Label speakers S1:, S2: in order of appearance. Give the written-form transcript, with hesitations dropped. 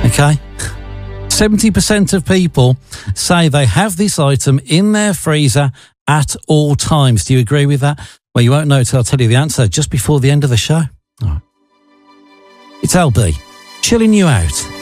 S1: Okay? 70% of people say they have this item in their freezer at all times. Do you agree with that? Well, you won't know till I'll tell you the answer just before the end of the show. All right. It's LB, chilling you out.